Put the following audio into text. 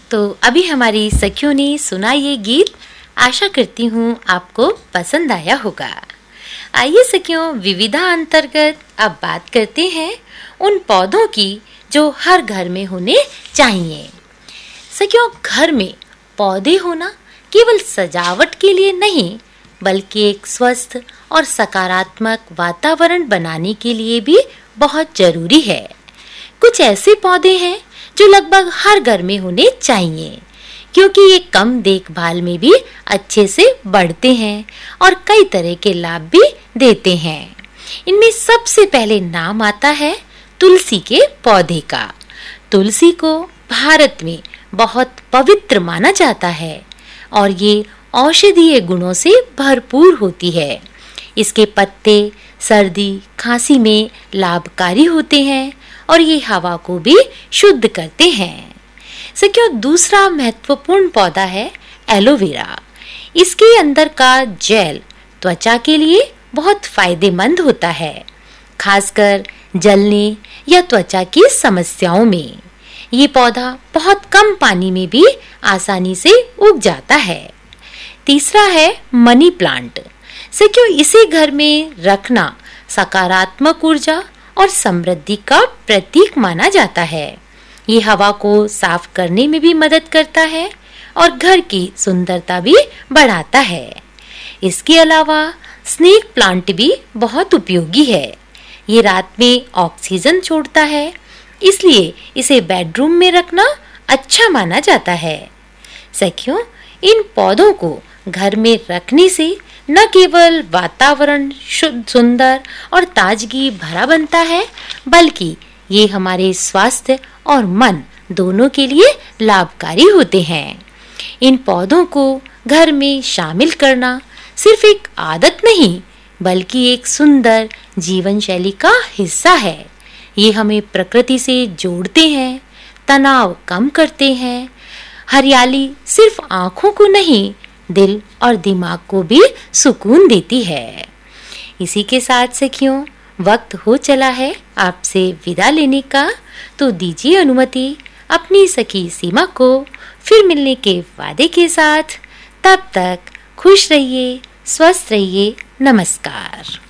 तो अभी हमारी सखियों ने सुना ये गीत, आशा करती हूँ आपको पसंद आया होगा। आइए सखियों, विविधा अंतर्गत अब बात करते हैं उन पौधों की जो हर घर में होने चाहिए। सखियों, घर में पौधे होना केवल सजावट के लिए नहीं, बल्कि एक स्वस्थ और सकारात्मक वातावरण बनाने के लिए भी बहुत जरूरी है। कुछ ऐसे पौधे हैं जो लगभग हर घर में होने चाहिए, क्योंकि ये कम देखभाल में भी अच्छे से बढ़ते हैं और कई तरह के लाभ भी देते हैं। इनमें सबसे पहले नाम आता है तुलसी के पौधे का। तुलसी को भारत में बहुत पवित्र माना जाता है और ये औषधीय गुणों से भरपूर होती है। इसके पत्ते सर्दी खांसी में लाभकारी होते हैं और ये हवा को भी शुद्ध करते हैं। सखियों, दूसरा महत्वपूर्ण पौधा है एलोवेरा। इसके अंदर का जेल त्वचा के लिए बहुत फायदेमंद होता है, खासकर जलने या त्वचा की समस्याओं में। ये पौधा बहुत कम पानी में भी आसानी से उग जाता है। तीसरा है मनी प्लांट। सखियों, इसे घर में रखना सकारात्मक ऊर्जा और समृद्धि का प्रतीक माना जाता है। ये हवा को साफ करने में भी मदद करता है और घर की सुंदरता भी बढ़ाता है। इसके अलावा स्नेक प्लांट भी बहुत उपयोगी है। ये रात में ऑक्सीजन छोड़ता है, इसलिए इसे बेडरूम में रखना अच्छा माना जाता है। सखियों, इन पौधों को घर में रखने से न केवल वातावरण शुद्ध, सुंदर और ताजगी भरा बनता है, बल्कि ये हमारे स्वास्थ्य और मन दोनों के लिए लाभकारी होते हैं। इन पौधों को घर में शामिल करना सिर्फ एक आदत नहीं, बल्कि एक सुंदर जीवन शैली का हिस्सा है। ये हमें प्रकृति से जोड़ते हैं, तनाव कम करते हैं। हरियाली सिर्फ आँखों को नहीं, दिल और दिमाग को भी सुकून देती है। इसी के साथ सखियों, वक्त हो चला है आपसे विदा लेने का, तो दीजिए अनुमति अपनी सखी सीमा को फिर मिलने के वादे के साथ। तब तक खुश रहिए, स्वस्थ रहिए। नमस्कार।